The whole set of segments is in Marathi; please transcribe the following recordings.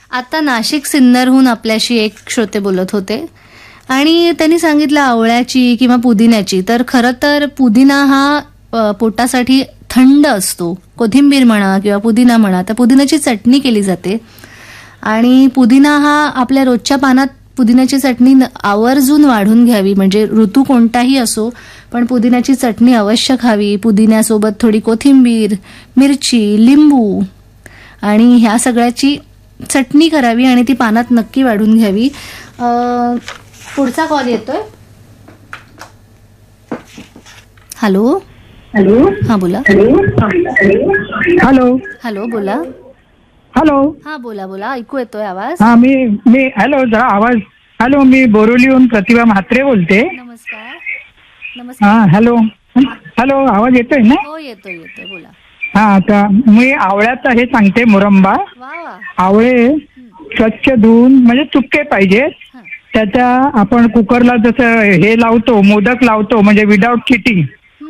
आता नाशिक सिन्नरहून आपल्याशी एक श्रोते बोलत होते आणि त्यांनी सांगितलं आवळ्याची किंवा पुदिन्याची. तर खरं तर पुदिना हा पोटासाठी थंड असतो. कोथिंबीर म्हणा किंवा पुदिना म्हणा, तर पुदिन्याची चटणी केली जाते आणि पुदिना हा आपल्या रोजच्या पानात पुदिन्याची चटणी आवर्जून वाढून घ्यावी. म्हणजे ऋतू कोणताही असो पण पुदिन्याची चटणी अवश्य खावी. पुदिन्यासोबत थोडी कोथिंबीर, मिरची, लिंबू आणि ह्या सगळ्याची चटणी करावी आणि ती पानात नक्की वाढून घ्यावी. पुढचा कॉल येतोय. Hello hello. हा बोला. हॅलो. हॅलो बोला. हॅलो. हा बोला बोला, ऐकू येतोय आवाज. हा मी मी हॅलो जरा आवाज. हॅलो, मी बोरिवलीहून प्रतिभा म्हात्रे बोलते. नमस्कार. हा नमस्कार. हॅलो. हॅलो, आवाज येतोय ना? हो येतोय येतोय, बोला. हा आता मी आवळ्याचा हे सांगते मुरंबा. वा वा. आवळे स्वच्छ धुवून म्हणजे चुके पाहिजे. हा. त्याच्या आपण कुकरला जसं हे लावतो, मोदक लावतो म्हणजे विदाऊट चिटिंग,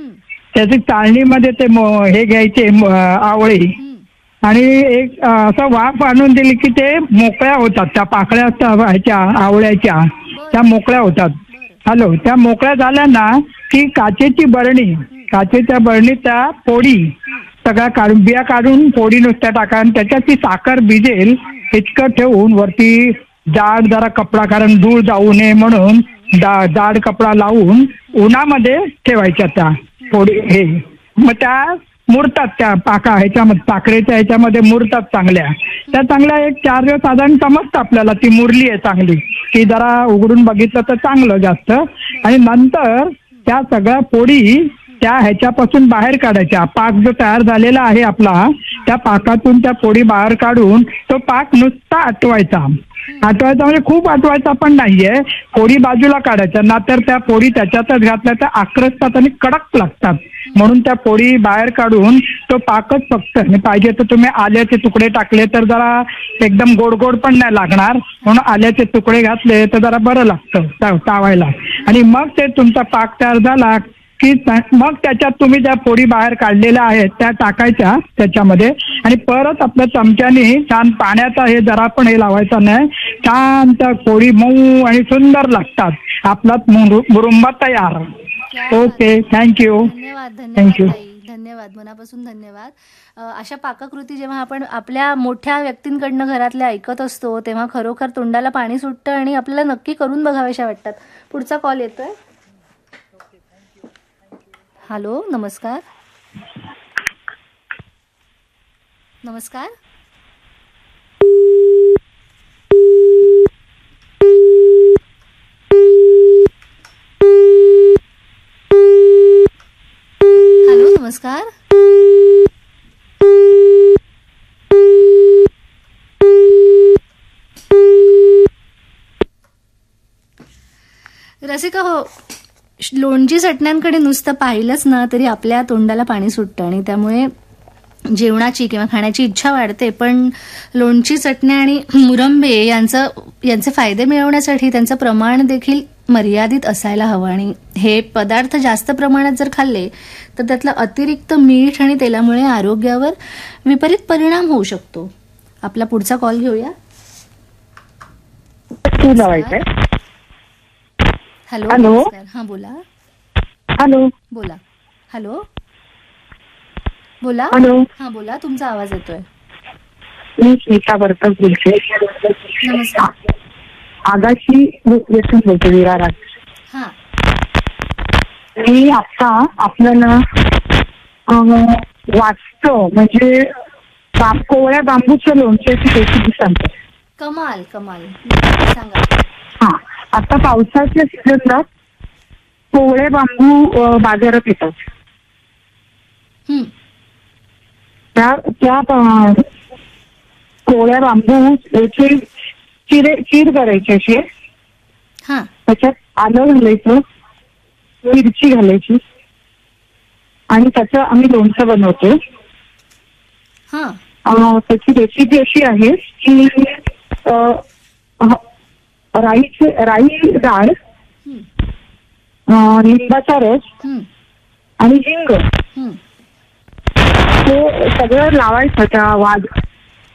त्याची चाळणीमध्ये ते हे घ्यायचे आवळे आणि एक असं वाफ आणून दिली की ते मोकळ्या होतात. त्या पाकळ्या ह्याच्या आवळ्याच्या त्या मोकळ्या होतात. हॅलो, त्या मोकळ्या झाल्या ना की काचेची बरणी, काचेच्या बरणीत त्या फोडी सगळ्या काढून, बिया काढून फोडी नुसत्या टाका आणि त्याच्यात ती साखर भिजेल इतकं ठेवून वरती जाड जरा कपडा, कारण धूळ जाऊ नये म्हणून जाड कपडा लावून उन्हामध्ये ठेवायच्या त्या फोडी. हे मग त्या मुरतात, त्या ह्याच्यामध्ये साखरेच्या ह्याच्यामध्ये मुरतात चांगल्या. त्या चांगल्या एक 4 दिवस साधारण समजतं आपल्याला ती मुरली आहे चांगली, की जरा उघडून बघितलं तर चांगलं जास्त. आणि नंतर त्या सगळ्या फोडी त्या ह्याच्यापासून बाहेर काढायच्या. पाक जो तयार झालेला आहे आपला, त्या पाकातून त्या फोडी बाहेर काढून तो पाक नुसता आटवायचा. आटवायचा म्हणजे खूप आटवायचा पण नाहीये, फोडी बाजूला काढायच्या, नाहीतर त्या फोडी त्याच्यातच घातल्या तर आक्रसतात आणि कडक लागतात. म्हणून त्या फोडी बाहेर काढून तो पाकच फक्त पाहिजे तर तुम्ही आल्याचे तुकडे टाकले तर जरा एकदम गोड गोड पण नाही लागणार, म्हणून आल्याचे तुकडे घातले तर जरा बरं लागतं चावायला. आणि मग ते तुमचा पाक तयार झाला की मग त्याच्यात तुम्ही ज्या फोडी बाहेर काढलेल्या आहेत त्या टाकायच्या त्याच्यामध्ये आणि परत आपल्या चमच्याने छान पाण्याचा हे जरा पण हे लावायचा नाही, छान त्या फोडी मऊ आणि सुंदर लागतात. आपला मुरुंबा तयार. Okay, thank you. धन्यवाद. धन्यवाद ताई, धन्यवाद, मनापासून धन्यवाद. अशा पाककृती जेव्हा आपण आपल्या मोठ्या व्यक्तींकडनं घरातल्या ऐकत असतो तेव्हा खरोखर तोंडाला पाणी सुटतं आणि आपल्याला नक्की करून बघाव्याशा वाटतात. पुढचा कॉल येतोय. हॅलो, नमस्कार. नमस्कार. हॅलो, नमस्कार. रसिका हो, लोणची चटण्यांकडे नुसतं पाहिलंच ना तरी आपल्या तोंडाला पाणी सुटतं आणि त्यामुळे जेवणाची किंवा खाण्याची इच्छा वाढते. पण लोणची चटण्या आणि मुरंबे यांचे फायदे मिळवण्यासाठी त्यांचं प्रमाण देखील मर्यादित असायला हवं आणि हे पदार्थ जास्त प्रमाणात जर खाल्ले तर त्यातलं अतिरिक्त मीठ आणि तेलामुळे आरोग्यावर विपरीत परिणाम होऊ शकतो. आपला पुढचा कॉल घेऊया. हॅलो. नमस्कार. हा बोला. हॅलो. बोला. हॅलो. बोला. हॅलो. हा बोला, तुमचा आवाज येतोय. मी स्मिता बर्तक बोलते. नमस्कार. आगाशी येथून बोलते, विरारात. हा. मी आता आपल्याला वाचतो म्हणजे कोवळ्या बांबूच्या लोणच्याची रेसिपी सांगते. कमाल कमाल, सांगा. हा, आता पावसाच्या सीझनला कोवळे बांबू बाजारात येतात. त्या कोवळ्या बांबू चीर करायची अशी, त्याच्यात आलं घालायचं, मिरची घालायची आणि त्याचं आम्ही लोणचं बनवतो. त्याची रेसिपी अशी आहे की राई डाळ, लिंबाचा रस आणि हिंग हे सगळं लावायचं त्या